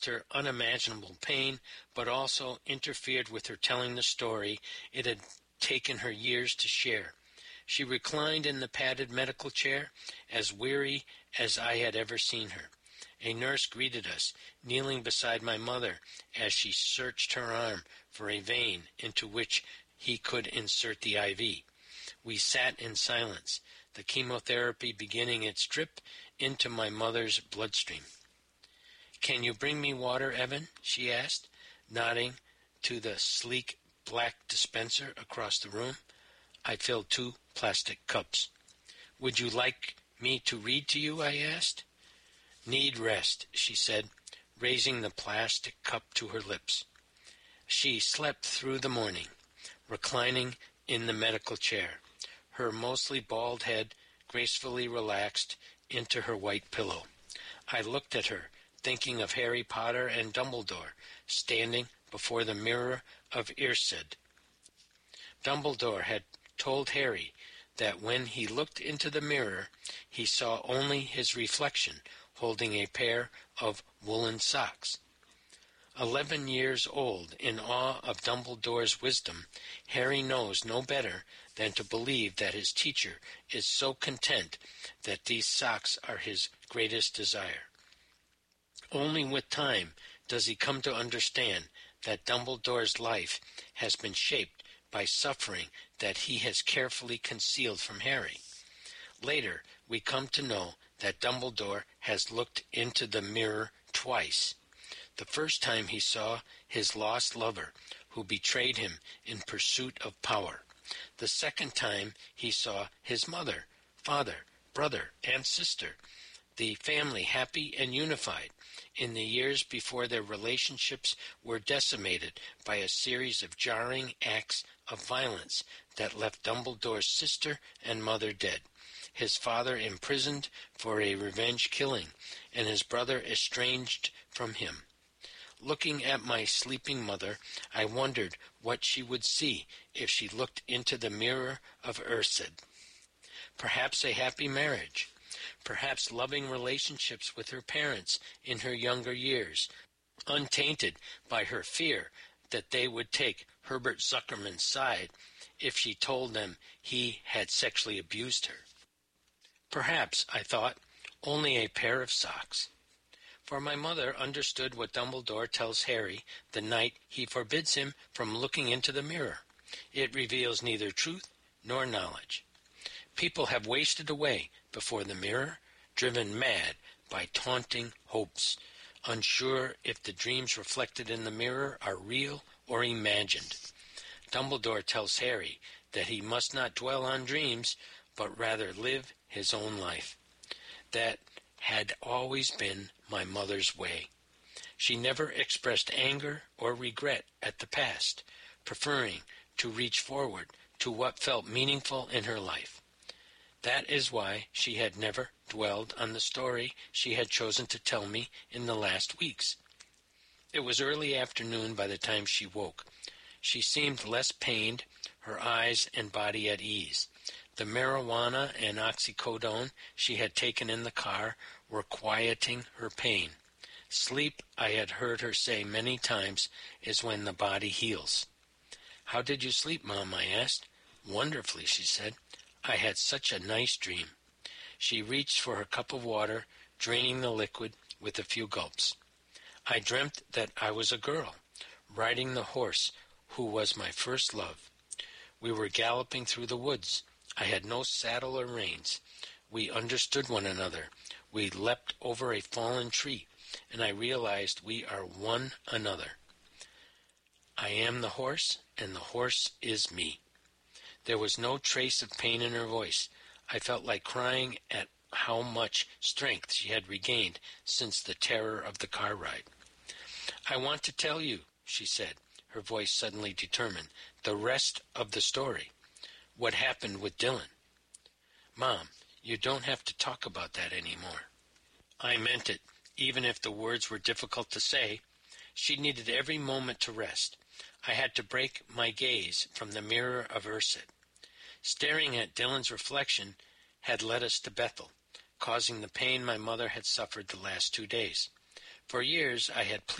her unimaginable pain, but also interfered with her telling the story it had taken her years to share. She reclined in the padded medical chair, as weary as I had ever seen her. A nurse greeted us, kneeling beside my mother as she searched her arm for a vein into which he could insert the IV. We sat in silence, the chemotherapy beginning its trip into my mother's bloodstream. "Can you bring me water, Evan?" she asked, nodding to the sleek black dispenser across the room. I filled 2 plastic cups. "Would you like me to read to you?" I asked. "Need rest," she said, raising the plastic cup to her lips. She slept through the morning, reclining in the medical chair, her mostly bald head gracefully relaxed into her white pillow. I looked at her, thinking of Harry Potter and Dumbledore standing before the mirror of Ersed. Dumbledore had told Harry that when he looked into the mirror, he saw only his reflection holding a pair of woolen socks. 11 years old, in awe of Dumbledore's wisdom, Harry knows no better than to believe that his teacher is so content that these socks are his greatest desire. Only with time does he come to understand that Dumbledore's life has been shaped by suffering that he has carefully concealed from Harry. Later, we come to know that Dumbledore has looked into the mirror twice. The first time he saw his lost lover, who betrayed him in pursuit of power. The second time he saw his mother, father, brother, and sister, the family happy and unified, in the years before their relationships were decimated by a series of jarring acts of violence that left Dumbledore's sister and mother dead, his father imprisoned for a revenge killing, and his brother estranged from him. Looking at my sleeping mother, I wondered what she would see if she looked into the mirror of Ersed. Perhaps a happy marriage. Perhaps loving relationships with her parents in her younger years, untainted by her fear that they would take Herbert Zuckerman's side if she told them he had sexually abused her. Perhaps, I thought, only a pair of socks. For my mother understood what Dumbledore tells Harry the night he forbids him from looking into the mirror. It reveals neither truth nor knowledge. People have wasted away before the mirror, driven mad by taunting hopes, unsure if the dreams reflected in the mirror are real or imagined. Dumbledore tells Harry that he must not dwell on dreams, but rather live his own life. That had always been my mother's way. She never expressed anger or regret at the past, preferring to reach forward to what felt meaningful in her life. That is why she had never dwelled on the story she had chosen to tell me in the last weeks. It was early afternoon by the time she woke. She seemed less pained, her eyes and body at ease. The marijuana and oxycodone she had taken in the car were quieting her pain. Sleep, I had heard her say many times, is when the body heals. "How did you sleep, Mom?" I asked. "Wonderfully," she said. "I had such a nice dream." She reached for her cup of water, draining the liquid with a few gulps. "I dreamt that I was a girl, riding the horse who was my first love. We were galloping through the woods. I had no saddle or reins. We understood one another. We leapt over a fallen tree, and I realized we are one another. I am the horse, and the horse is me." There was no trace of pain in her voice. I felt like crying at how much strength she had regained since the terror of the car ride. "I want to tell you," she said, her voice suddenly determined, "the rest of the story. What happened with Dylan." "Mom, you don't have to talk about that anymore." I meant it, even if the words were difficult to say. She needed every moment to rest. I had to break my gaze from the mirror of Ersed. Staring at Dylan's reflection had led us to Bethel, causing the pain my mother had suffered the last 2 days. For years I had